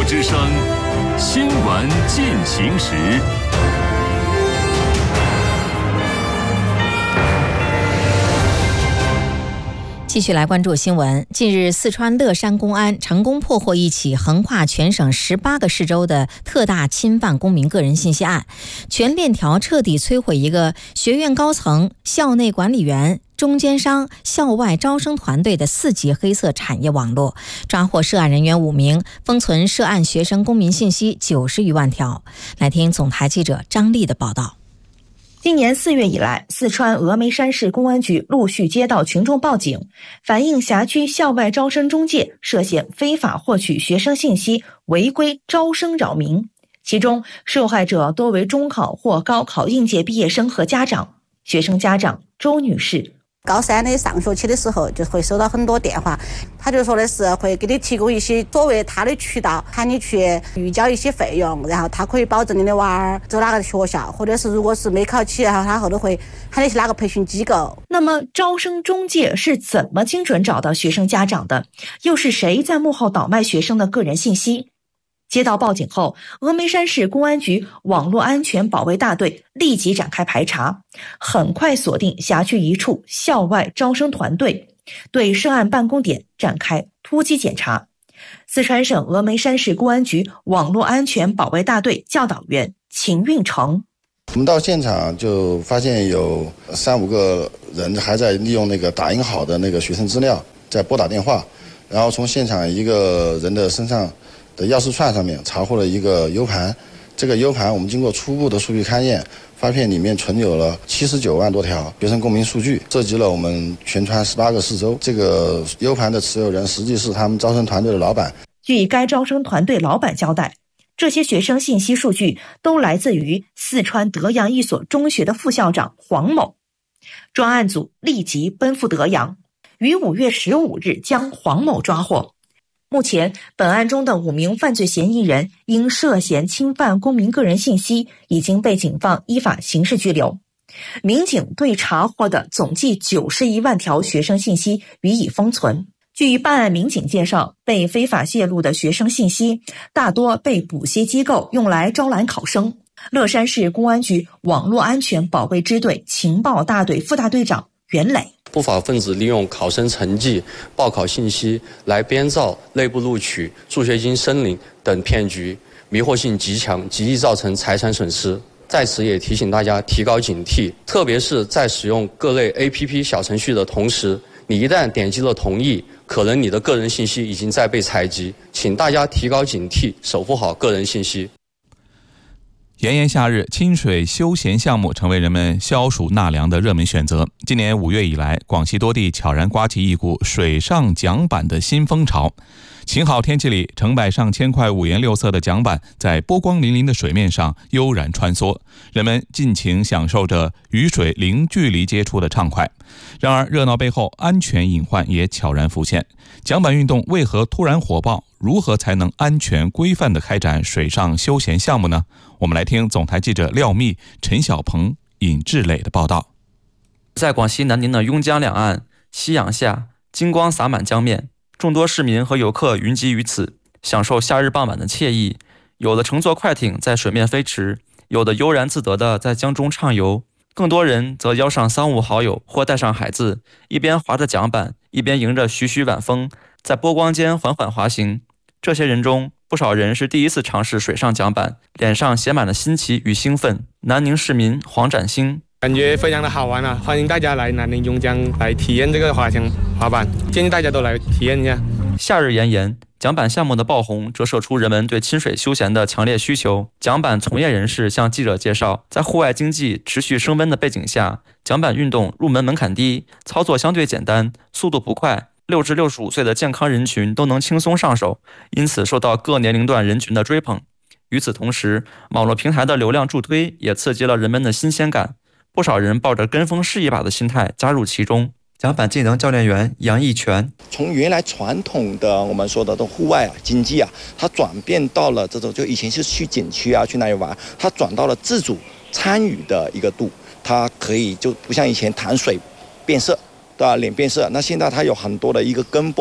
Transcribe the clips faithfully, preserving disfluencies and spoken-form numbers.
之声，新闻进行时。 继续来关注新闻。近日，四川乐山公安成功破获一起横跨全省十八个市州的特大侵犯公民个人信息案，全链条彻底摧毁一个学院高层、校内管理员、中间商、校外招生团队的四级黑色产业网络，抓获涉案人员五名，封存涉案学生公民信息九十余万条。来听总台记者张丽的报道。 今年四月以来，四川峨眉山市公安局陆续接到群众报警，反映辖区校外招生中介涉嫌非法获取学生信息，违规招生扰民。其中，受害者多为中考或高考应届毕业生和家长。学生家长周女士。 高三的上学期的时候就会收到很多电话，他就说的是会给你提供一些所谓他的渠道，喊你去预交一些费用，然后他可以保证你的娃儿走哪个学校，或者是如果是没考起，然后他后头会喊你去哪个培训机构。 那么招生中介是怎么精准找到学生家长的？又是谁在幕后倒卖学生的个人信息？接到报警后，峨眉山市公安局网络安全保卫大队立即展开排查，很快锁定辖区一处校外招生团队，对涉案办公点展开突击检查。四川省峨眉山市公安局网络安全保卫大队教导员秦运成。 我们到现场就发现有三五个人还在利用那个打印好的那个学生资料在拨打电话，然后从现场一个人的身上的钥匙串上面查获了一个 U 盘，这个 U 盘我们经过初步的数据勘验，发现里面存有了七十九万多条学生公民数据，涉及了我们全川十八个市州。这个 U 盘的持有人实际是他们招生团队的老板。 据该招生团队老板交代，这些学生信息数据都来自于四川德阳一所中学的副校长黄某。专案组立即奔赴德阳，于五月十五日将黄某抓获。目前，本案中的五名犯罪嫌疑人因涉嫌侵犯公民个人信息，已经被警方依法刑事拘留。民警对查获的总计九十一万条学生信息予以封存。据办案民警介绍，被非法泄露的学生信息大多被补习机构用来招揽考生。乐山市公安局网络安全保卫支队情报大队副大队长袁磊。 不法分子利用考生成绩、报考信息来编造内部录取、助学金申领等骗局，迷惑性极强，极易造成财产损失。在此也提醒大家提高警惕，特别是在使用各类 A P P 小程序的同时，你一旦点击了同意，可能你的个人信息已经在被采集，请大家提高警惕，守护好个人信息。 炎炎夏日，清水休闲项目成为人们消暑纳凉的热门选择。今年五月以来，广西多地悄然刮起一股水上桨板的新风潮。晴好天气里，成百上千块五颜六色的桨板在波光粼粼的水面上悠然穿梭，人们尽情享受着与水零距离接触的畅快。然而，热闹背后安全隐患也悄然浮现。桨板运动为何突然火爆？如何才能安全规范地开展水上休闲项目呢？我们来听总台记者廖密、陈小鹏、尹志磊的报道。 在广西南宁的邕江两岸，夕阳下，金光洒满江面，众多市民和游客云集于此，享受夏日傍晚的惬意。有的乘坐快艇在水面飞驰，有的悠然自得地在江中畅游，更多人则邀上三五好友或带上孩子，一边划着桨板，一边迎着徐徐晚风，在波光间缓缓滑行。这些人中，不少人是第一次尝试水上桨板，脸上写满了新奇与兴奋。南宁市民黄展兴， 感觉非常的好玩啊！欢迎大家来南宁邕江来体验这个滑翔滑板，建议大家都来体验一下。 夏日炎炎，桨板项目的爆红折射出人们对亲水休闲的强烈需求。桨板从业人士向记者介绍，在户外经济持续升温的背景下，桨板运动入门门槛低，操作相对简单，速度不快，六至六十五岁的健康人群都能轻松上手，因此受到各年龄段人群的追捧。与此同时，网络平台的流量助推也刺激了人们的新鲜感，不少人抱着跟风试一把的心态加入其中。桨板技能教练员杨义全， 从原来传统的我们说的户外啊经济啊，它转变到了这种就以前是去景区啊去那里玩，它转到了自主参与的一个度，它可以就不像以前谈水变色，对吧？脸变色，那现在它有很多的一个跟风。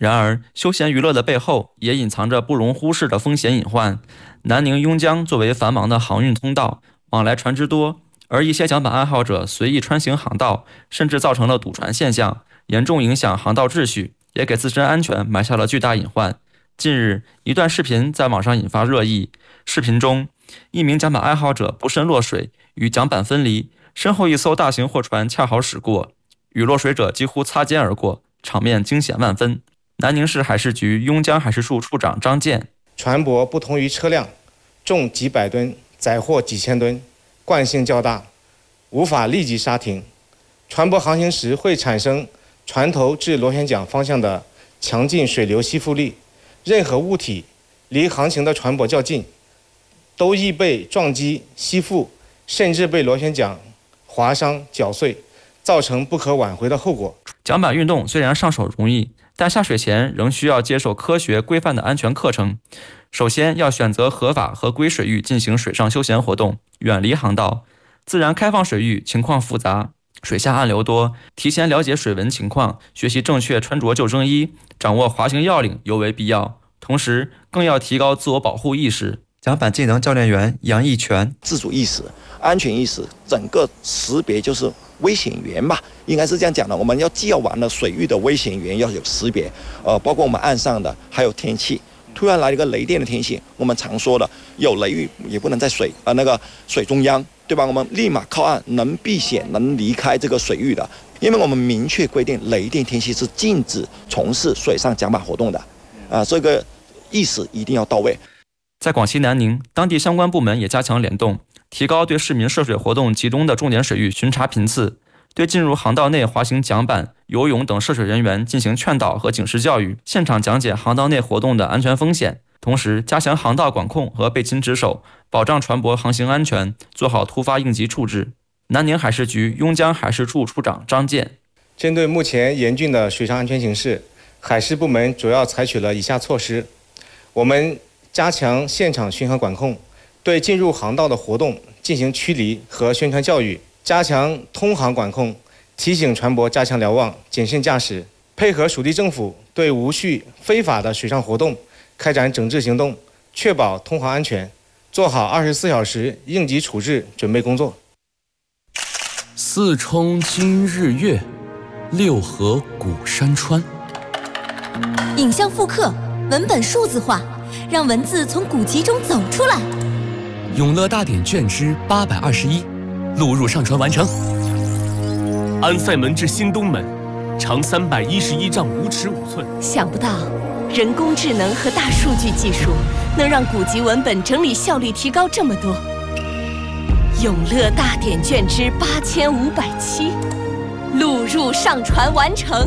然而，休闲娱乐的背后也隐藏着不容忽视的风险隐患。南宁邕江作为繁忙的航运通道，往来船只多，而一些桨板爱好者随意穿行航道，甚至造成了堵船现象，严重影响航道秩序，也给自身安全埋下了巨大隐患。近日，一段视频在网上引发热议。视频中，一名桨板爱好者不慎落水，与桨板分离，身后一艘大型货船恰好驶过，与落水者几乎擦肩而过，场面惊险万分。南宁市海事局邕江海事处处长张健： 船舶不同于车辆，重几百吨，载货几千吨，惯性较大，无法立即刹停。船舶航行时会产生船头至螺旋桨方向的强劲水流吸附力，任何物体离航行的船舶较近，都易被撞击、吸附，甚至被螺旋桨划伤、绞碎，造成不可挽回的后果。 桨板运动虽然上手容易，但下水前仍需要接受科学规范的安全课程。首先要选择合法合规水域进行水上休闲活动，远离航道。自然开放水域情况复杂，水下暗流多，提前了解水文情况，学习正确穿着救生衣，掌握滑行要领尤为必要。同时，更要提高自我保护意识。桨板技能教练员杨义全： 自主意识、安全意识，整个识别就是危险源吧，应该是这样讲的。我们要既要玩了水域的危险源要有识别，呃，包括我们岸上的，还有天气。突然来了一个雷电的天气，我们常说的有雷雨也不能在水呃那个水中央，对吧？我们立马靠岸，能避险，能离开这个水域的。因为我们明确规定，雷电天气是禁止从事水上桨板活动的，啊、呃，这个意识一定要到位。 在广西南宁，当地相关部门也加强联动，提高对市民涉水活动集中的重点水域巡查频次，对进入航道内滑行桨板、游泳等涉水人员进行劝导和警示教育，现场讲解航道内活动的安全风险，同时加强航道管控和备勤值守，保障船舶航行安全，做好突发应急处置。南宁海事局邕江海事处处长张健： 针对目前严峻的水上安全形势，海事部门主要采取了以下措施：我们加强现场巡航管控，对进入航道的活动进行驱离和宣传教育，加强通航管控，提醒船舶加强瞭望，谨慎驾驶，配合属地政府对无序非法的水上活动开展整治行动，确保通航安全，做好二十四小时应急处置准备工作。 四冲今日月，六合古山川。 影像复刻，文本数字化，让文字从古籍中走出来。 永乐大典卷之八百二十一，录入上传完成。安塞门至新东门，长三百一十一丈五尺五寸。 想不到，人工智能和大数据技术能让古籍文本整理效率提高这么多。永乐大典卷之八千五百七，录入上传完成。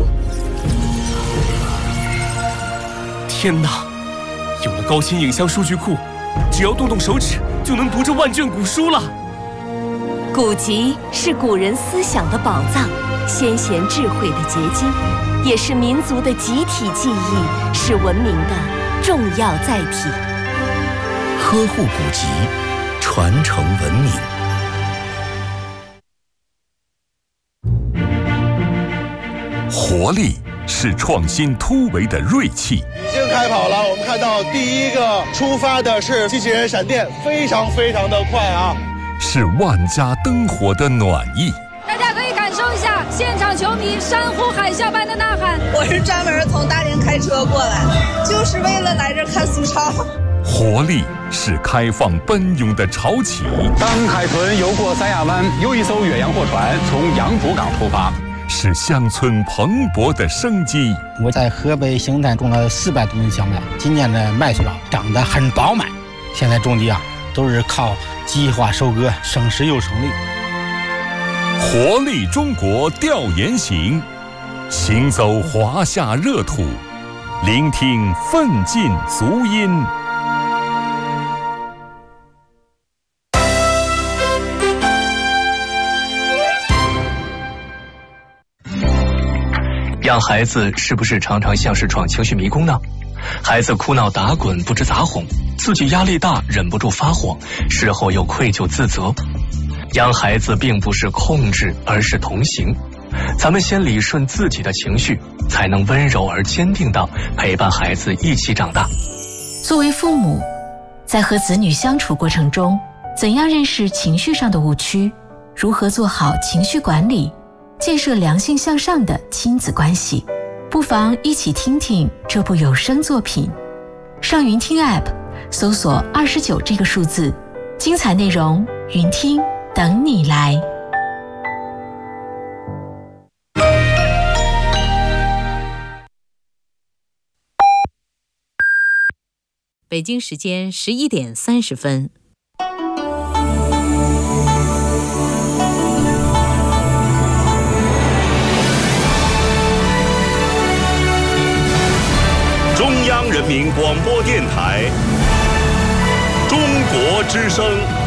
天哪！有了高清影像数据库，只要动动手指就能读这万卷古书了。 古籍是古人思想的宝藏，先贤智慧的结晶，也是民族的集体记忆，是文明的重要载体。 呵护古籍，传承文明。活力是创新突围的锐气。 已经开跑了，我们看到第一个出发的是机器人闪电，非常非常的快啊！ 是万家灯火的暖意。 大家可以感受一下现场球迷山呼海啸般的呐喊。 我是专门从大连开车过来，就是为了来这看苏超。 活力是开放奔涌的潮起。 当海豚游过三亚湾，又一艘远洋货船从杨浦港出发。 是乡村蓬勃的生机。 我在河北邢台种了四百多亩小麦，今年的麦穗啊长得很饱满。现在种地啊都是靠计划收割，省时又省力。 活力中国调研行，行走华夏热土，聆听奋进足音。 养孩子是不是常常像是闯情绪迷宫呢？孩子哭闹打滚不知咋哄，自己压力大忍不住发火，事后又愧疚自责。养孩子并不是控制，而是同行。 咱们先理顺自己的情绪，才能温柔而坚定地陪伴孩子一起长大。 作为父母，在和子女相处过程中，怎样认识情绪上的误区，如何做好情绪管理，建设良性向上的亲子关系，不妨一起听听这部有声作品。上云听 App 搜索二十九这个数字，精彩内容云听等你来。 北京时间十一点三十分。 中央人民广播电台，中国之声。